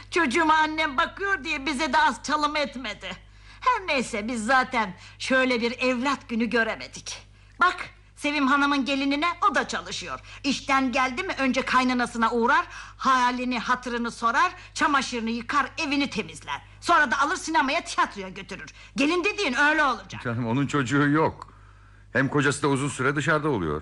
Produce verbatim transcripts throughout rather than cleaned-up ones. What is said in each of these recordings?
Çocuğuma annem bakıyor diye bize de az çalım etmedi. Her neyse, biz zaten şöyle bir evlat günü göremedik. Bak, Sevim Hanım'ın gelinine, o da çalışıyor. İşten geldi mi önce kaynanasına uğrar, halini hatırını sorar, çamaşırını yıkar, evini temizler. Sonra da alır sinemaya, tiyatroya götürür. Gelin dediğin öyle olacak. Canım, onun çocuğu yok. Hem kocası da uzun süre dışarıda oluyor.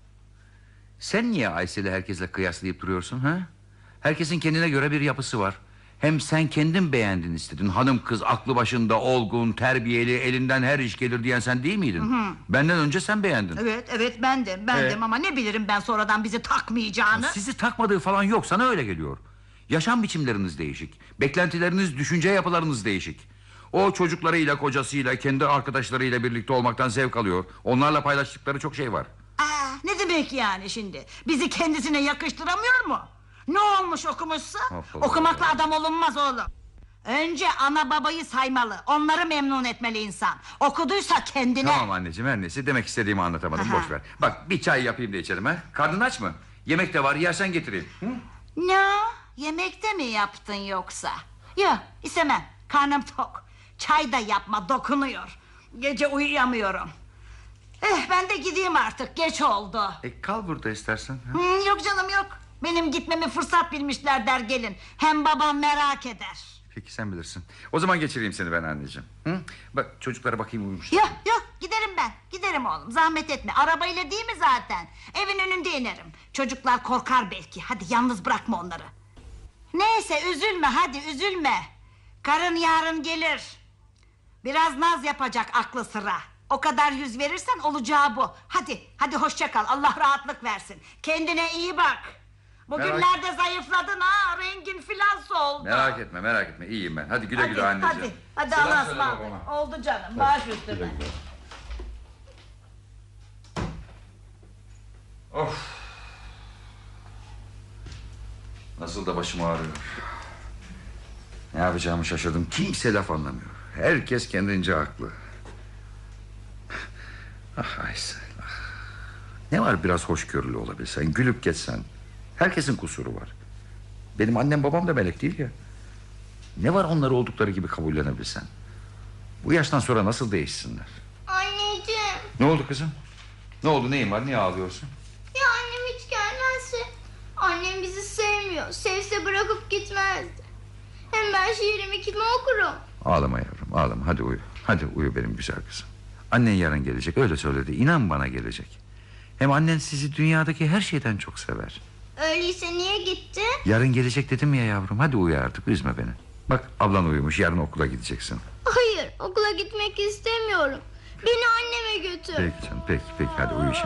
Sen niye Aysel'i herkesle kıyaslayıp duruyorsun ha? Herkesin kendine göre bir yapısı var. Hem sen kendin beğendin istedin. Hanım kız aklı başında, olgun, terbiyeli, elinden her iş gelir diyen sen değil miydin? Hı hı. Benden önce sen beğendin. Evet evet, bendim bendim ee? Ama ne bilirim ben sonradan bizi takmayacağını. Sizi takmadığı falan yok, sana öyle geliyor. Yaşam biçimleriniz değişik, beklentileriniz, düşünce yapılarınız değişik. O çocuklarıyla, kocasıyla, kendi arkadaşlarıyla birlikte olmaktan zevk alıyor. Onlarla paylaştıkları çok şey var. Aa, ne demek yani şimdi? Bizi kendisine yakıştıramıyor mu? Ne olmuş okumuşsa? Allah Okumakla Allah. Adam olunmaz oğlum. Önce ana babayı saymalı, onları memnun etmeli insan. Okuduysa kendine. Tamam anneciğim, her neyse, demek istediğimi anlatamadım. Boş ver. Bak, bir çay yapayım da içelim ha. Karnın aç mı? Yemek de var, yersen getireyim. Hı? Ne? Yemekte mi yaptın yoksa? Yok, istemem, karnım tok. Çay da yapma, dokunuyor. Gece uyuyamıyorum. Eh, ben de gideyim artık, geç oldu. E, kal burada istersen ha? Hmm, yok canım yok. Benim gitmemi fırsat bilmişler der gelin. Hem babam merak eder. Peki, sen bilirsin. O zaman geçireyim seni ben anneciğim. Hı? Bak, çocuklara bakayım, uyumuşlar. Yok yok, giderim ben. Giderim oğlum, zahmet etme. Arabayla değil mi zaten? Evin önünde inerim. Çocuklar korkar belki. Hadi yalnız bırakma onları. Neyse, üzülme hadi, üzülme. Karın yarın gelir. Biraz naz yapacak aklı sıra. O kadar yüz verirsen olacağı bu. Hadi hadi, hoşça kal, Allah rahatlık versin. Kendine iyi bak. Bugünlerde merak... zayıfladın ha, rengin filan soldu. Merak etme merak etme, iyiyim ben. Hadi güle hadi, güle anneciğim. Hadi hadi, Allah'a ısmarladık. Oldu canım, baş üstüne. Of. Nasıl da başım ağrıyor. Ne yapacağımı şaşırdım. Kimse laf anlamıyor. Herkes kendince haklı. Ah Aysel, ah. Ne var biraz hoşgörülü olabilsen, gülüp geçsen. Herkesin kusuru var. Benim annem babam da melek değil ya. Ne var onları oldukları gibi kabullenebilsen. Bu yaştan sonra nasıl değişsinler? Anneciğim. Ne oldu kızım? Ne oldu, neyin var, niye ağlıyorsun? Ya annem hiç gelmezse. Annem bizi sevmiyor. Sevse bırakıp gitmezdi. Hem ben şiirimi kime okurum? Ağlama yavrum, ağlama, hadi uyu. Hadi uyu benim güzel kızım. Annen yarın gelecek, öyle söyledi, inan bana gelecek. Hem annen sizi dünyadaki her şeyden çok sever. Öyleyse niye gitti? Yarın gelecek dedim ya yavrum, hadi uyu artık, üzme beni. Bak, ablan uyumuş, yarın okula gideceksin. Hayır, okula gitmek istemiyorum. Beni anneme götür. Peki canım, peki peki, hadi uyu şimdi.